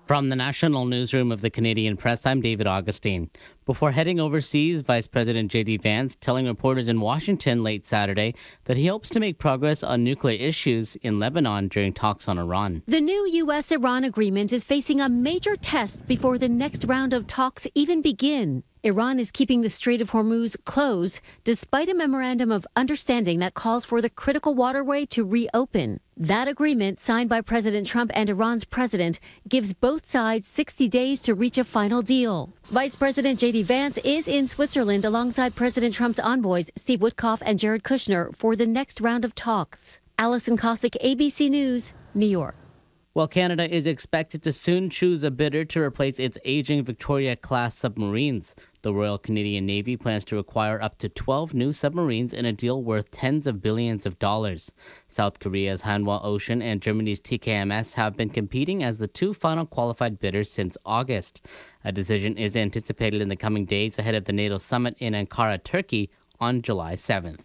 From the national newsroom of the Canadian Press, I'm David Augustine. Before heading overseas, Vice President J.D. Vance telling reporters in Washington late Saturday that he hopes to make progress on nuclear issues in Lebanon during talks on Iran. The new U.S.-Iran agreement is facing a major test before the next round of talks even begin. Iran is keeping the Strait of Hormuz closed despite a memorandum of understanding that calls for the critical waterway to reopen. That agreement, signed by President Trump and Iran's president, gives both sides 60 days to reach a final deal. Vice President J.D. Vance is in Switzerland alongside President Trump's envoys Steve Witkoff and Jared Kushner for the next round of talks. Allison Cossack, ABC News, New York. Well, Canada is expected to soon choose a bidder to replace its aging Victoria-class submarines. The Royal Canadian Navy plans to acquire up to 12 new submarines in a deal worth tens of billions of dollars. South Korea's Hanwha Ocean and Germany's TKMS have been competing as the two final qualified bidders since August. A decision is anticipated in the coming days ahead of the NATO summit in Ankara, Turkey on July 7th.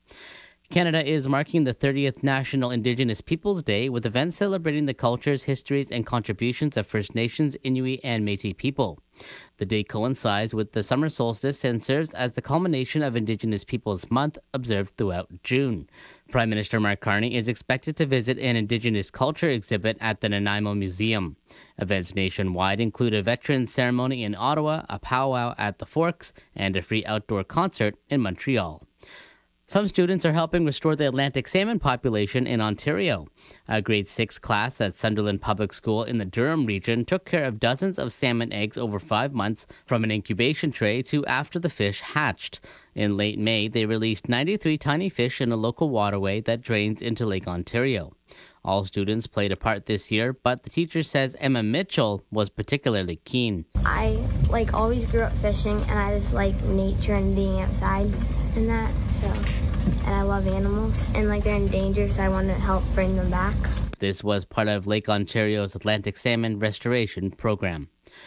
Canada is marking the 30th National Indigenous Peoples Day with events celebrating the cultures, histories, and contributions of First Nations, Inuit, and Métis people. The day coincides with the summer solstice and serves as the culmination of Indigenous Peoples Month observed throughout June. Prime Minister Mark Carney is expected to visit an Indigenous culture exhibit at the Nanaimo Museum. Events nationwide include a veterans ceremony in Ottawa, a powwow at the Forks, and a free outdoor concert in Montreal. Some students are helping restore the Atlantic salmon population in Ontario. A grade 6 class at Sunderland Public School in the Durham region took care of dozens of salmon eggs over 5 months from an incubation tray to after the fish hatched. In late May, they released 93 tiny fish in a local waterway that drains into Lake Ontario. All students played a part this year, but the teacher says Emma Mitchell was particularly keen. I always grew up fishing, and I just like nature and being outside and that, and I love animals, and they're in danger, so I want to help bring them back. This was part of Lake Ontario's Atlantic Salmon Restoration Program.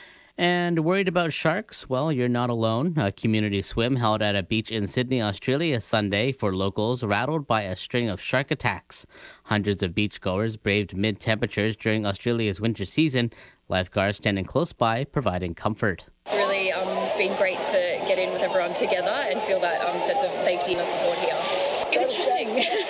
And worried about sharks? Well, you're not alone. A community swim held at a beach in Sydney, Australia Sunday for locals rattled by a string of shark attacks. Hundreds of beachgoers braved mid-temperatures during Australia's winter season, lifeguards standing close by providing comfort. It's really been great to get in with everyone together and feel that sense of safety and support here. Interesting.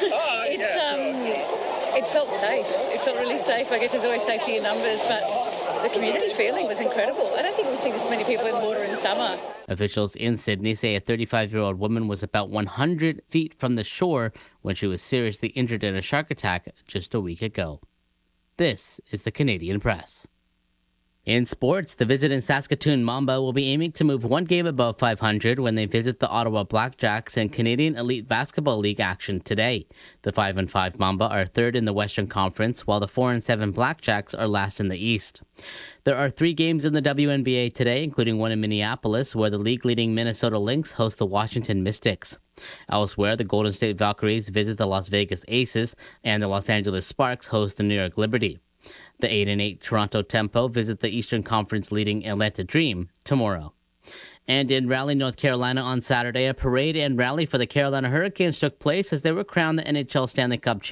It felt safe. It felt really safe. I guess there's always safety in numbers, but the community feeling was incredible. I don't think we've seen this many people in the water in summer. Officials in Sydney say a 35-year-old woman was about 100 feet from the shore when she was seriously injured in a shark attack just a week ago. This is the Canadian Press. In sports, the visit in Saskatoon Mamba will be aiming to move one game above 500 when they visit the Ottawa Blackjacks in Canadian Elite Basketball League action today. The 5-5 Mamba are third in the Western Conference, while the 4-7 Blackjacks are last in the East. There are 3 games in the WNBA today, including one in Minneapolis, where the league-leading Minnesota Lynx host the Washington Mystics. Elsewhere, the Golden State Valkyries visit the Las Vegas Aces, and the Los Angeles Sparks host the New York Liberty. The 8-8 Toronto Tempo visit the Eastern Conference leading Atlanta Dream tomorrow. And in Raleigh, North Carolina on Saturday, a parade and rally for the Carolina Hurricanes took place as they were crowned the NHL Stanley Cup champions.